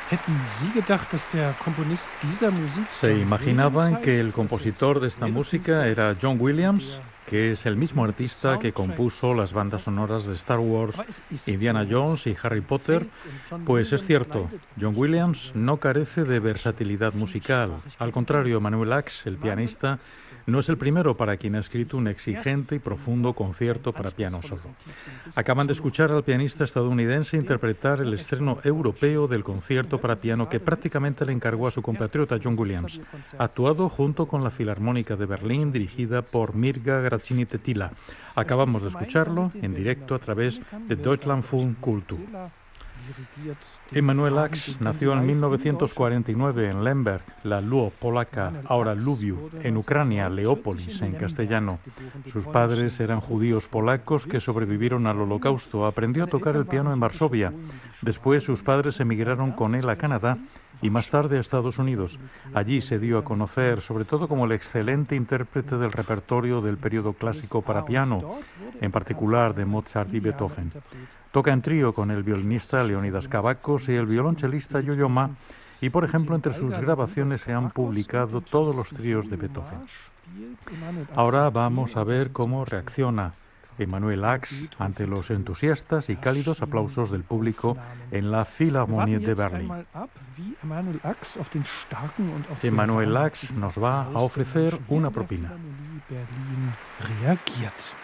¿Se imaginaban que el compositor de esta música era John Williams, que es el mismo artista que compuso las bandas sonoras de Star Wars, Indiana Jones y Harry Potter? Pues es cierto, John Williams no carece de versatilidad musical. Al contrario, Manuel Ax, el pianista, no es el primero para quien ha escrito un exigente y profundo concierto para piano solo. Acaban de escuchar al pianista estadounidense interpretar el estreno europeo del concierto para piano que prácticamente le encargó a su compatriota John Williams, actuado junto con la Filarmónica de Berlín dirigida por Mirga Grazzini-Tettila. Acabamos de escucharlo en directo a través de Deutschlandfunk Kultur. Emanuel Ax nació en 1949 en Lemberg, la Luo polaca, ahora Lubiu, en Ucrania, Leópolis, en castellano. Sus padres eran judíos polacos que sobrevivieron al Holocausto. Aprendió a tocar el piano en Varsovia. Después sus padres emigraron con él a Canadá y más tarde a Estados Unidos. Allí se dio a conocer, sobre todo como el excelente intérprete del repertorio del periodo clásico para piano, en particular de Mozart y Beethoven. Toca en trío con el violinista Leonidas Kavakos y el violonchelista Yo-Yo Ma, y por ejemplo entre sus grabaciones se han publicado todos los tríos de Beethoven. Ahora vamos a ver cómo reacciona Emanuel Ax ante los entusiastas y cálidos aplausos del público en la Philharmonie de Berlín. Emanuel Ax nos va a ofrecer una propina.